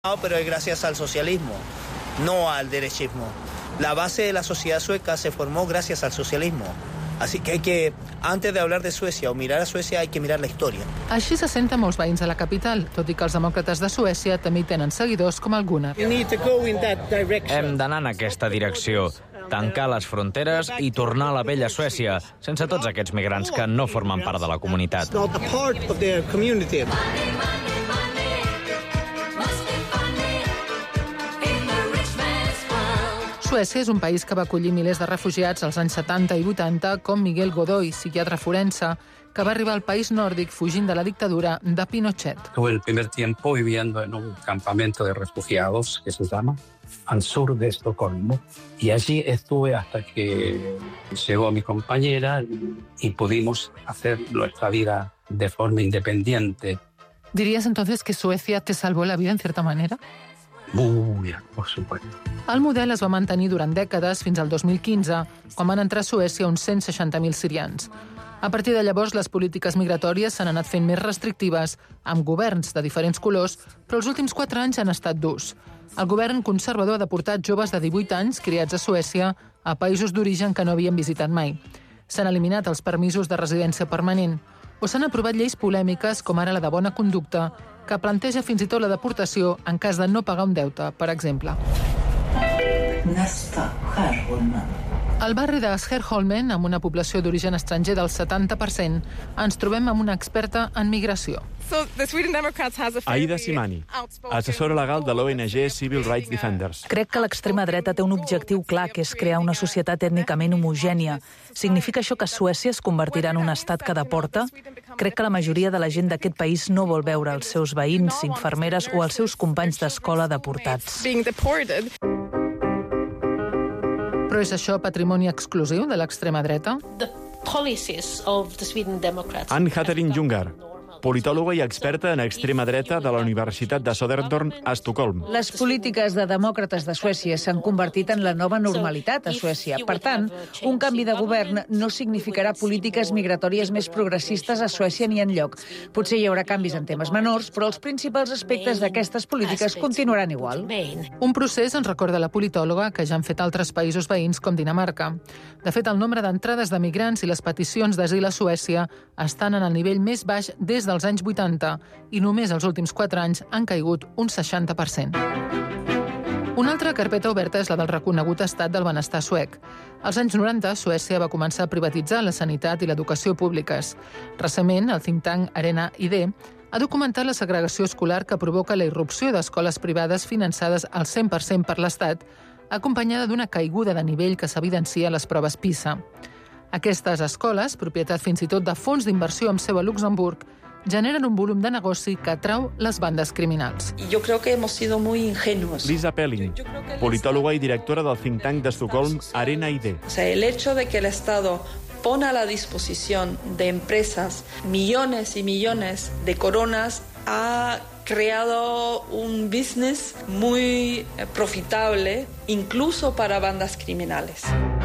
Pero es gracias al socialismo, no al derechismo. La base de la sociedad sueca se formó gracias al socialismo. Así que antes de hablar de Suècia o mirar a Suècia, hay que mirar la història. Així se senten molts veïns a la capital, tot i que els demòcrates de Suècia també hi tenen seguidors com el Gunnar. Hem d'anar en aquesta direcció, tancar les fronteres i tornar a la vella Suècia, sense tots aquests migrants que no formen part de la comunitat. Suècia és un país que va acollir milers de refugiats als anys 70 i 80, com Miguel Godoy, psiquiatre forense, que va arribar al país nòrdic fugint de la dictadura de Pinochet. Tuve el primer tiempo viviendo en un campamento de refugiados, que se llama, al sur de Estocolmo. Y allí estuve hasta que llegó mi compañera y pudimos hacer nuestra vida de forma independiente. ¿Dirías entonces que Suecia te salvó la vida en cierta manera? Muy, por supuesto. El model es va mantenir durant dècades fins al 2015, quan van entrar a Suècia uns 160.000 sirians. A partir de llavors, les polítiques migratòries s'han anat fent més restrictives, amb governs de diferents colors, però els últims 4 anys han estat durs. El govern conservador ha deportat joves de 18 anys criats a Suècia a països d'origen que no havien visitat mai. S'han eliminat els permisos de residència permanent o s'han aprovat lleis polèmiques com ara la de bona conducta, que planteja fins i tot la deportació en cas de no pagar un deute, per exemple. Al barri de Skärholmen, amb una població d'origen estranger del 70%, ens trobem amb una experta en migració. Aida Simani, assessora legal de l'ONG Civil Rights Defenders. Crec que l'extrema dreta té un objectiu clar, que és crear una societat ètnicament homogènia. Significa això que Suècia es convertirà en un estat que deporta? Crec que la majoria de la gent d'aquest país no vol veure els seus veïns, infermeres o els seus companys d'escola deportats. Però és això patrimoni exclusiu de l'extrema dreta? Ann-Katrin Jungar, politòloga i experta en extrema dreta de la Universitat de Södertörn a Estocolm. Les polítiques de demòcrates de Suècia s'han convertit en la nova normalitat a Suècia. Per tant, un canvi de govern no significarà polítiques migratòries més progressistes a Suècia ni enlloc. Potser hi haurà canvis en temes menors, però els principals aspectes d'aquestes polítiques continuaran igual. Un procés, ens recorda la politòloga, que ja han fet altres països veïns com Dinamarca. De fet, el nombre d'entrades de migrants i les peticions d'asil a Suècia estan en el nivell més baix des dels anys 80 i només els últims 4 anys han caigut un 60%. Una altra carpeta oberta és la del reconegut estat del benestar suec. Als anys 90, Suècia va començar a privatitzar la sanitat i l'educació públiques. Recentment, el think tank Arena ID ha documentat la segregació escolar que provoca la irrupció d'escoles privades finançades al 100% per l'Estat, acompanyada d'una caiguda de nivell que s'evidencia a les proves PISA. Aquestes escoles, propietat fins i tot de fons d'inversió amb seu a Luxemburg, generen un volum de negoci que atrau les bandes criminals. Yo creo que hemos sido muy ingenuos. Lisa Pelling, politòloga i directora del think tank d'Estocolm Arena ID. O sea, el hecho de que el Estado pone a la disposición de empresas millones y millones de coronas ha creado un business muy profitable, incluso para bandas criminales.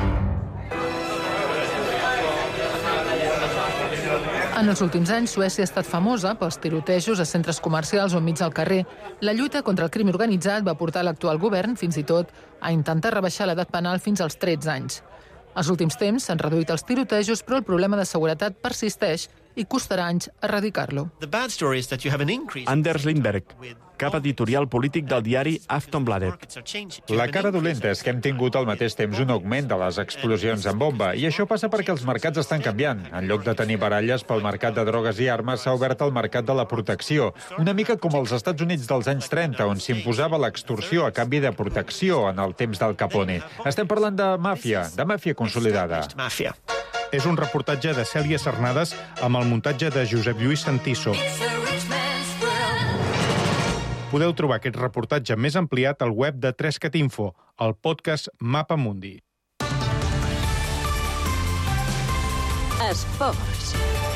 En els últims anys, Suècia ha estat famosa pels tirotejos a centres comercials o enmig del carrer. La lluita contra el crim organitzat va portar l'actual govern, fins i tot, a intentar rebaixar l'edat penal fins als 13 anys. Als últims temps s'han reduït els tirotejos, però el problema de seguretat persisteix i costarà anys erradicar-lo. Anders Lindberg, cap editorial polític del diari Aftonbladet. La cara dolenta és que hem tingut al mateix temps un augment de les explosions en bomba, i això passa perquè els mercats estan canviant. En lloc de tenir baralles pel mercat de drogues i armes, s'ha obert el mercat de la protecció, una mica com als Estats Units dels anys 30, on s'imposava l'extorsió a canvi de protecció en el temps del Capone. Estem parlant de màfia consolidada. És un reportatge de Cèlia Sarnades amb el muntatge de Josep Lluís Santiso. Podeu trobar aquest reportatge més ampliat al web de 3catinfo, al podcast Mapa Mundi. Esports.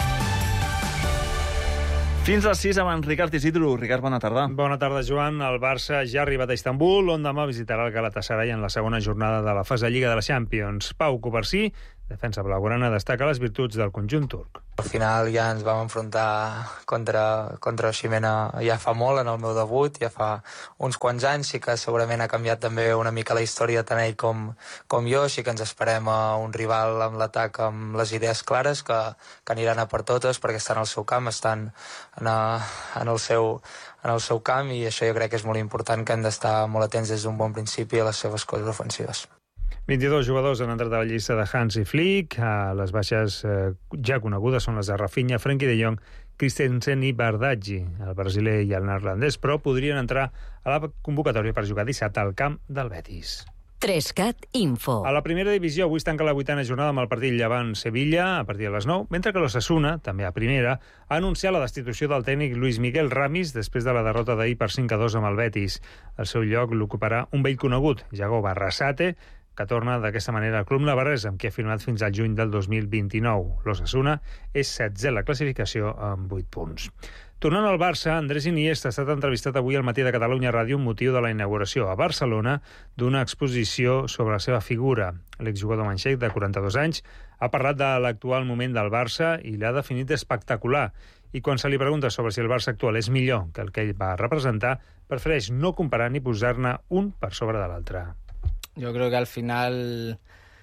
Fins a les 6 amb en Ricard Isidro. Ricard, bona tarda. Bona tarda, Joan. El Barça ja ha arribat a Istanbul, on demà visitarà el Galatasaray en la segona jornada de la fase de Lliga de la Champions. Pau Covarsí, defensa blaugrana, destaca les virtuts del conjunt turc. Al final ja ens vam enfrontar contra Ximena ja fa molt, en el meu debut, ja fa uns quants anys, sí que segurament ha canviat també una mica la història tant ell com jo, sí que ens esperem a un rival amb l'atac amb les idees clares, que aniran a per totes perquè estan al seu camp, estan en el seu camp, i això jo crec que és molt important, que hem d'estar molt atents des d'un bon principi a les seves coses ofensives. 22 jugadors han entrat a la llista de Hansi Flick. Les baixes ja conegudes són les de Rafinha, Frenkie de Jong, Christensen i Bardaggi. El brasiler i el neerlandès, però, podrien entrar a la convocatòria per jugar dissabte al camp del Betis. 3CAT Info. A la primera divisió avui es tanca la 8ª jornada amb el partit Llevant-Sevilla a partir de les 9, mentre que l'Osasuna, també a primera, ha anunciat la destitució del tècnic Luis Miguel Ramis després de la derrota d'ahir per 5-2 amb el Betis. El seu lloc l'ocuparà un vell conegut, Yago Barrasate, que torna d'aquesta manera al club navarrès, amb qui ha firmat fins al juny del 2029. L'Osasuna és 16è a la classificació amb 8 punts. Tornant al Barça, Andrés Iniesta ha estat entrevistat avui al Matí de Catalunya Ràdio amb motiu de la inauguració a Barcelona d'una exposició sobre la seva figura. L'exjugador manxec, de 42 anys, ha parlat de l'actual moment del Barça i l'ha definit espectacular. I quan se li pregunta sobre si el Barça actual és millor que el que ell va representar, prefereix no comparar ni posar-ne un per sobre de l'altre. Yo creo que al final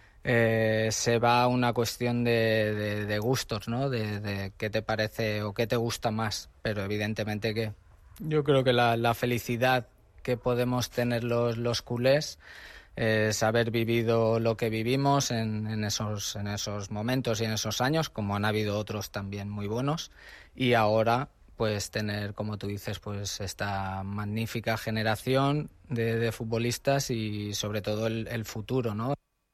se va a una cuestión de gustos, ¿no? De qué te parece o qué te gusta más. Pero evidentemente que yo creo que la felicidad que podemos tener los culés es haber vivido lo que vivimos en esos momentos y en esos años, como han habido otros también muy buenos, y ahora pues tener, como tú dices, pues esta magnífica generación de futbolistas y sobre todo el futuro, ¿no?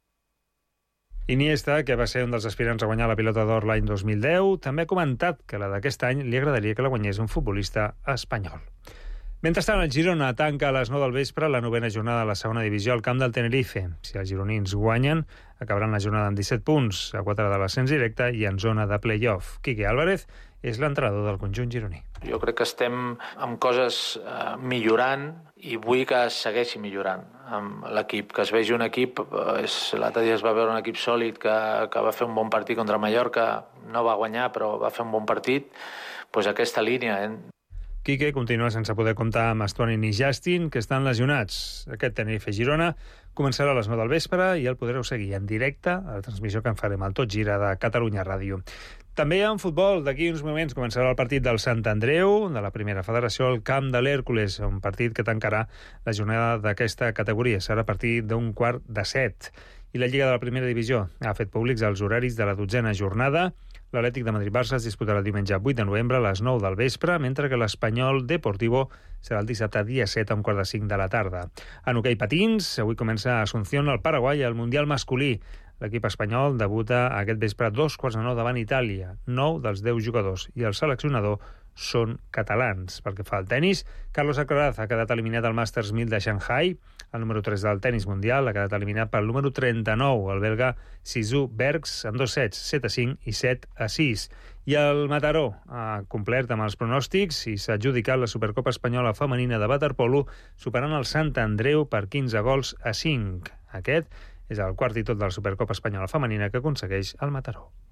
Iniesta, que va ser un dels aspirants a guanyar la Pilota d'Or l'any 2010, també ha comentat que la d'aquest any li agradaria que la guanyés un futbolista espanyol. Mentrestant, el Girona tanca a les 9 del vespre la 9ª jornada de la segona divisió al camp del Tenerife. Si els gironins guanyen, acabaran la jornada amb 17 punts, a 4 de l'ascens directe i en zona de play-off. Quique Álvarez és l'entrenador del conjunt gironí. Jo crec que estem amb coses millorant i vull que es segueixi millorant amb l'equip, que es vegi un equip, l'altre dia es va veure un equip sòlid que va fer un bon partit contra Mallorca, no va guanyar però va fer un bon partit, doncs aquesta línia. Quique continua sense poder comptar amb Estuani ni Justin, que estan lesionats. Aquest Tenerife-Girona començarà a les 9 del vespre i el podreu seguir en directe a la transmissió que en farem al Tot Gira de Catalunya Ràdio. També en futbol, d'aquí uns moments començarà el partit del Sant Andreu, de la primera federació, al camp de l'Hèrcules, un partit que tancarà la jornada d'aquesta categoria. Serà a partir d'un 6:45. I la Lliga de la Primera Divisió ha fet públics els horaris de la 12ª jornada. L'Atlètic de Madrid-Barça es disputarà el diumenge 8 de novembre a les 9 del vespre, mentre que l'Espanyol Deportivo serà el dissabte dia 7 a 4:45 de la tarda. En hoquei patins, avui comença a Asunción, al Paraguai, el Mundial masculí. L'equip espanyol debuta aquest vespre a 2:45 davant Itàlia. 9 dels 10 jugadors i el seleccionador són catalans. Pel que fa al tennis, Carlos Alcaraz ha quedat eliminat al Masters 1000 de Shanghai. El número 3 del tennis mundial ha quedat eliminat pel número 39, el belga Sisou Bergs, en 2 sets, 7-5 i 7-6. I el Mataró ha complert amb els pronòstics i s'ha adjudicat la Supercopa Espanyola Femenina de waterpolo, superant el Sant Andreu per 15-5. Aquest és el quart títol de la Supercopa Espanyola Femenina que aconsegueix el Mataró.